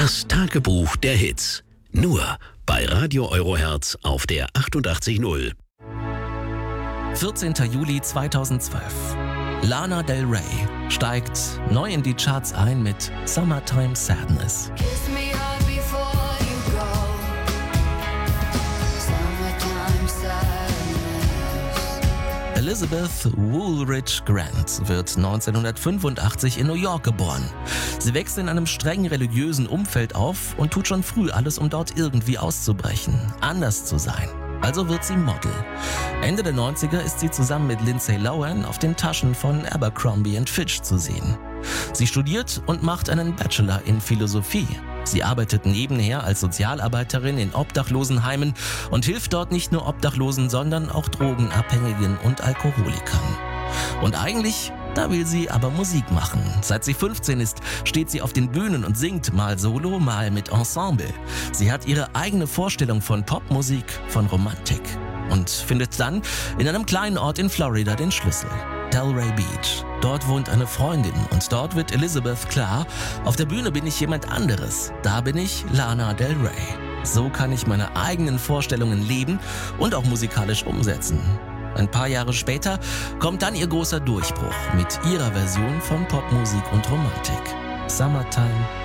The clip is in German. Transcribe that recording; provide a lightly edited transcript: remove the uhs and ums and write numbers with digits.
Das Tagebuch der Hits. Nur bei Radio Eurohertz auf der 88.0. 14. Juli 2012. Lana Del Rey steigt neu in die Charts ein mit Summertime Sadness. Elizabeth Woolridge Grant wird 1985 in New York geboren. Sie wächst in einem streng religiösen Umfeld auf und tut schon früh alles, um dort irgendwie auszubrechen, anders zu sein. Also wird sie Model. Ende der 90er ist sie zusammen mit Lindsay Lohan auf den Taschen von Abercrombie & Fitch zu sehen. Sie studiert und macht einen Bachelor in Philosophie. Sie arbeitet nebenher als Sozialarbeiterin in Obdachlosenheimen und hilft dort nicht nur Obdachlosen, sondern auch Drogenabhängigen und Alkoholikern. Und eigentlich, da will sie aber Musik machen. Seit sie 15 ist, steht sie auf den Bühnen und singt mal solo, mal mit Ensemble. Sie hat ihre eigene Vorstellung von Popmusik, von Romantik und findet dann in einem kleinen Ort in Florida den Schlüssel. Delray Beach. Dort wohnt eine Freundin und dort wird Elizabeth klar, auf der Bühne bin ich jemand anderes. Da bin ich Lana Del Rey. So kann ich meine eigenen Vorstellungen leben und auch musikalisch umsetzen. Ein paar Jahre später kommt dann ihr großer Durchbruch mit ihrer Version von Popmusik und Romantik. Summertime